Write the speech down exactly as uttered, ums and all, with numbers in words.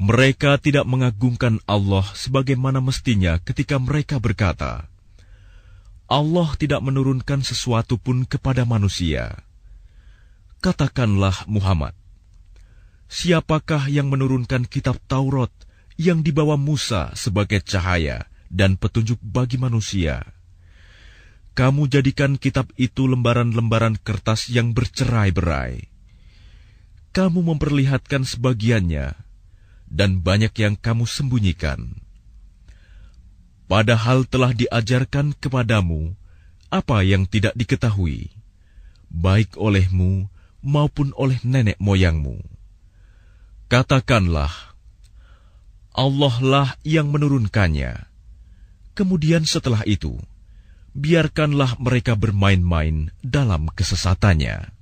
Mereka tidak mengagungkan Allah sebagaimana mestinya ketika mereka berkata, Allah tidak menurunkan sesuatu pun kepada manusia. Katakanlah Muhammad, siapakah yang menurunkan kitab Taurat yang dibawa Musa sebagai cahaya dan petunjuk bagi manusia? Kamu jadikan kitab itu lembaran-lembaran kertas yang bercerai-berai. Kamu memperlihatkan sebagiannya, dan banyak yang kamu sembunyikan. Padahal telah diajarkan kepadamu apa yang tidak diketahui, baik olehmu maupun oleh nenek moyangmu. Katakanlah, Allah lah yang menurunkannya. Kemudian setelah itu, biarkanlah mereka bermain-main dalam kesesatannya.